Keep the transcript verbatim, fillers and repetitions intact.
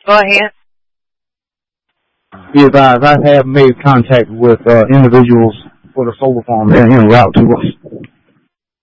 Go ahead. Be advised, I have made contact with uh, individuals for the solar farm and en route to us.